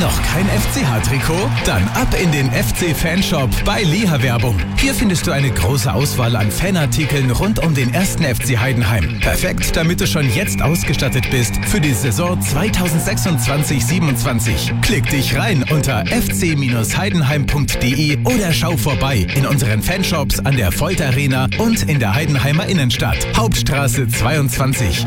Noch kein FCH-Trikot? Dann ab in den FC-Fanshop bei Liha Werbung. Hier findest du eine große Auswahl an Fanartikeln rund um den 1. FC Heidenheim. Perfekt, damit du schon jetzt ausgestattet bist für die Saison 2026/27. Klick dich rein unter fc-heidenheim.de oder schau vorbei in unseren Fanshops an der Volt Arena und in der Heidenheimer Innenstadt. Hauptstraße 22.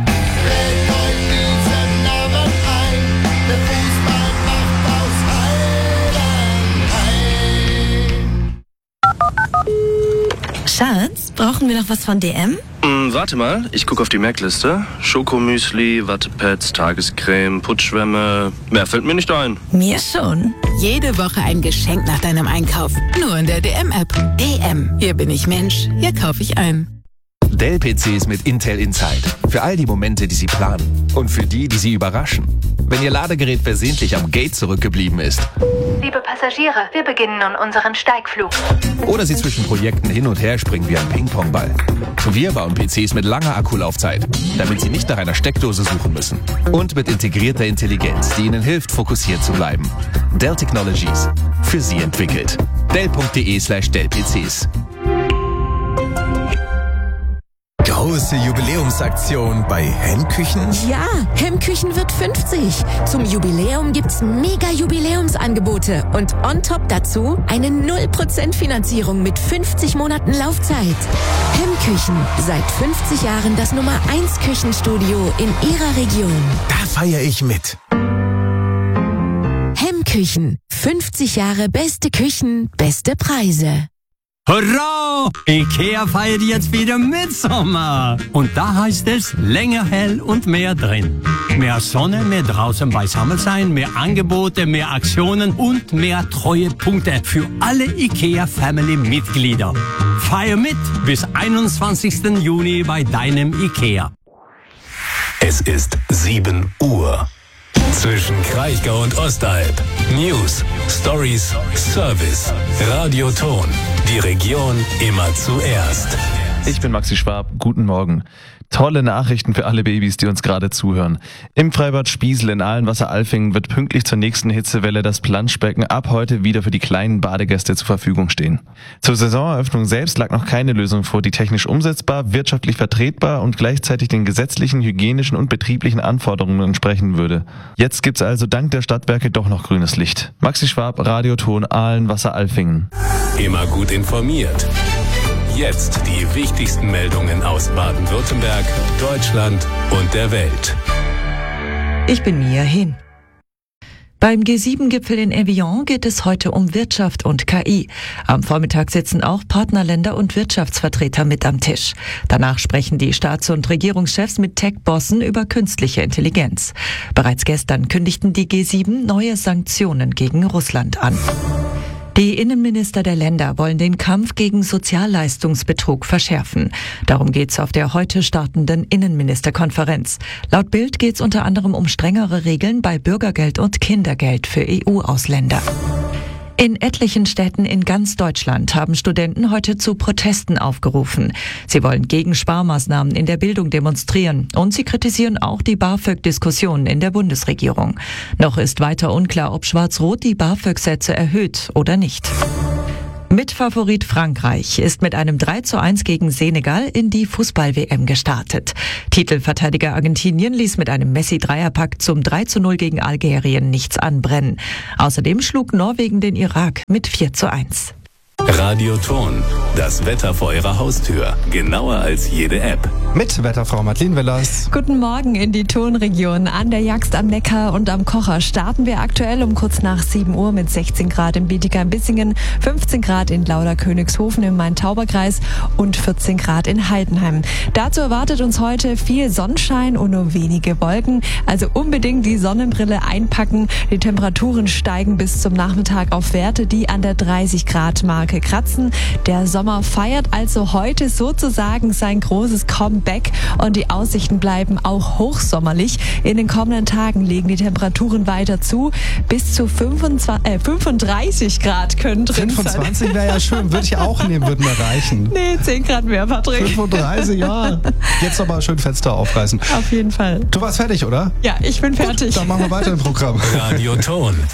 Schatz, brauchen wir noch was von DM? Warte mal, ich gucke auf die Merkliste. Schokomüsli, Wattepads, Tagescreme, Putzschwämme. Mehr fällt mir nicht ein. Mir schon. Jede Woche ein Geschenk nach deinem Einkauf. Nur in der DM-App. DM. Hier bin ich Mensch. Hier kaufe ich ein. Dell-PCs mit Intel Inside. Für all die Momente, die Sie planen. Und für die, die Sie überraschen. Wenn Ihr Ladegerät versehentlich am Gate zurückgeblieben ist. Liebe Passagiere, wir beginnen nun unseren Steigflug. Oder Sie zwischen Projekten hin und her springen wie ein Ping-Pong-Ball. Wir bauen PCs mit langer Akkulaufzeit, damit Sie nicht nach einer Steckdose suchen müssen. Und mit integrierter Intelligenz, die Ihnen hilft, fokussiert zu bleiben. Dell Technologies. Für Sie entwickelt. Dell.de/Dell-PCs. Große Jubiläumsaktion bei Hemmküchen? Ja, Hemmküchen wird 50. Zum Jubiläum gibt's mega Jubiläumsangebote und on top dazu eine 0% Finanzierung mit 50 Monaten Laufzeit. Hemmküchen, seit 50 Jahren das Nummer 1 Küchenstudio in Ihrer Region. Da feiere ich mit. Hemmküchen, 50 Jahre beste Küchen, beste Preise. Hurra! Ikea feiert jetzt wieder Mitsommer. Und da heißt es länger hell und mehr drin. Mehr Sonne, mehr draußen beisammen sein, mehr Angebote, mehr Aktionen und mehr Treuepunkte für alle Ikea-Family-Mitglieder. Feier mit bis 21. Juni bei deinem Ikea. Es ist 7 Uhr. Zwischen Kraichgau und Ostalb. News, Stories, Service, Radioton. Die Region immer zuerst. Ich bin Maxi Schwab. Guten Morgen. Tolle Nachrichten für alle Babys, die uns gerade zuhören. Im Freibad Spiesel in Ahlenwasser-Alfingen wird pünktlich zur nächsten Hitzewelle das Planschbecken ab heute wieder für die kleinen Badegäste zur Verfügung stehen. Zur Saisoneröffnung selbst lag noch keine Lösung vor, die technisch umsetzbar, wirtschaftlich vertretbar und gleichzeitig den gesetzlichen, hygienischen und betrieblichen Anforderungen entsprechen würde. Jetzt gibt's also dank der Stadtwerke doch noch grünes Licht. Maxi Schwab, Radioton Ahlenwasser-Alfingen. Immer gut informiert. Jetzt die wichtigsten Meldungen aus Baden-Württemberg, Deutschland und der Welt. Ich bin Mia Hin. Beim G7-Gipfel in Evian geht es heute um Wirtschaft und KI. Am Vormittag sitzen auch Partnerländer und Wirtschaftsvertreter mit am Tisch. Danach sprechen die Staats- und Regierungschefs mit Tech-Bossen über künstliche Intelligenz. Bereits gestern kündigten die G7 neue Sanktionen gegen Russland an. Die Innenminister der Länder wollen den Kampf gegen Sozialleistungsbetrug verschärfen. Darum geht's auf der heute startenden Innenministerkonferenz. Laut Bild geht's unter anderem um strengere Regeln bei Bürgergeld und Kindergeld für EU-Ausländer. In etlichen Städten in ganz Deutschland haben Studenten heute zu Protesten aufgerufen. Sie wollen gegen Sparmaßnahmen in der Bildung demonstrieren und sie kritisieren auch die BAföG-Diskussion in der Bundesregierung. Noch ist weiter unklar, ob Schwarz-Rot die BAföG-Sätze erhöht oder nicht. Mitfavorit Frankreich ist mit einem 3:1 gegen Senegal in die Fußball-WM gestartet. Titelverteidiger Argentinien ließ mit einem Messi-Dreierpack zum 3:0 gegen Algerien nichts anbrennen. Außerdem schlug Norwegen den Irak mit 4:1. Radioton, das Wetter vor Ihrer Haustür. Genauer als jede App. Mit Wetterfrau Madeleine Wellers. Guten Morgen in die Tonregion. An der Jagst am Neckar und am Kocher starten wir aktuell um kurz nach 7 Uhr mit 16 Grad in Bietigheim-Bissingen, 15 Grad in Lauder-Königshofen im Main-Tauber-Kreis und 14 Grad in Heidenheim. Dazu erwartet uns heute viel Sonnenschein und nur wenige Wolken. Also unbedingt die Sonnenbrille einpacken. Die Temperaturen steigen bis zum Nachmittag auf Werte, die an der 30-Grad-Marke kratzen. Der Sommer feiert also heute sozusagen sein großes Comeback und die Aussichten bleiben auch hochsommerlich. In den kommenden Tagen legen die Temperaturen weiter zu. Bis zu 35 Grad können drin 25 sein. Wäre ja schön, würde ich auch nehmen, würde mir reichen. Nee, 10 Grad mehr, Patrick. 35, ja. Jetzt aber schön Fenster aufreißen. Auf jeden Fall. Du warst fertig, oder? Ja, ich bin fertig. Gut, dann machen wir weiter im Programm. Radioton.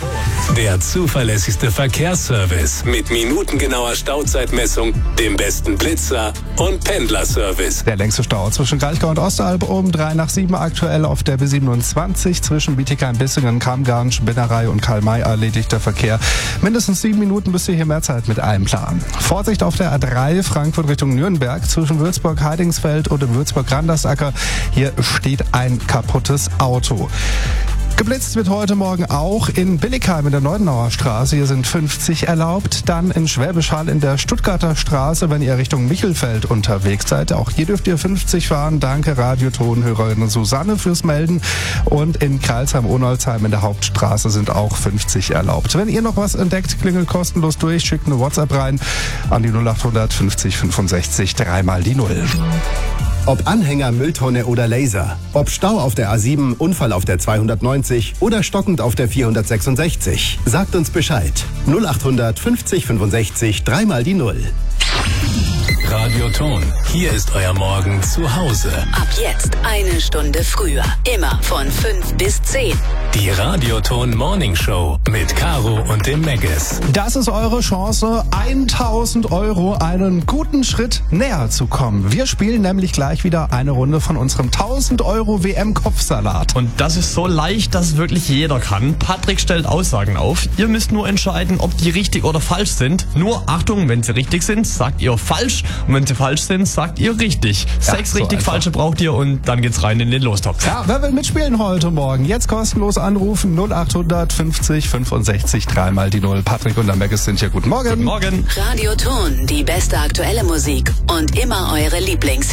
Der zuverlässigste Verkehrsservice mit minutengenauer Stauzeitmessung, dem besten Blitzer und Pendlerservice. Der längste Stau zwischen Kraichgau und Ostalb um 6:03 aktuell auf der B27 zwischen Bietigheim-Bissingen, Kamgarn, Spinnerei und Karl-May erledigt der Verkehr. Mindestens 7 Minuten müsst ihr hier mehr Zeit mit einplanen. Vorsicht auf der A3 Frankfurt Richtung Nürnberg zwischen Würzburg-Heidingsfeld und dem Würzburg-Randersacker. Hier steht ein kaputtes Auto. Geblitzt wird heute Morgen auch in Billigheim in der Neudenauer Straße. Hier sind 50 erlaubt. Dann in Schwäbisch Hall in der Stuttgarter Straße, wenn ihr Richtung Michelfeld unterwegs seid. Auch hier dürft ihr 50 fahren. Danke Radiotonhörerin Susanne fürs Melden. Und in Kreilsheim-Onolzheim in der Hauptstraße sind auch 50 erlaubt. Wenn ihr noch was entdeckt, klingelt kostenlos durch. Schickt eine WhatsApp rein an die 0800 50 65 3 die 0. Ob Anhänger, Mülltonne oder Laser. Ob Stau auf der A7, Unfall auf der 290 oder stockend auf der 466. Sagt uns Bescheid. 0800 50 65 3 die 0. Radioton. Hier ist euer Morgen zu Hause. Ab jetzt 1 Stunde früher. Immer von 5 bis 10. Die Radioton Morning Show mit Caro und dem Megges. Das ist eure Chance, 1.000 Euro einen guten Schritt näher zu kommen. Wir spielen nämlich gleich wieder eine Runde von unserem 1.000 Euro WM-Kopfsalat. Und das ist so leicht, dass wirklich jeder kann. Patrick stellt Aussagen auf. Ihr müsst nur entscheiden, ob die richtig oder falsch sind. Nur Achtung, wenn sie richtig sind, sagt ihr falsch. Und wenn sie falsch sind, sagt ihr richtig. Ja, 6 so richtig falsche braucht ihr und dann geht's rein in den Lostopf. Ja, wer will mitspielen heute Morgen? Jetzt kostenlos anrufen 0800 50 65 3 die 0. Patrick und der Megges sind hier. Guten Morgen. Guten Morgen. Radioton, die beste aktuelle Musik und immer eure Lieblings